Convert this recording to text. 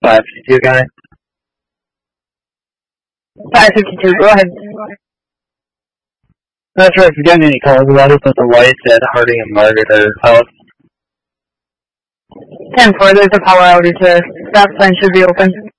552 guy. 552, go ahead. Not sure if you've gotten any calls about it, but the lights at Harding and Margaret are out. 10-4, there's a power outage there. Stop sign should be open.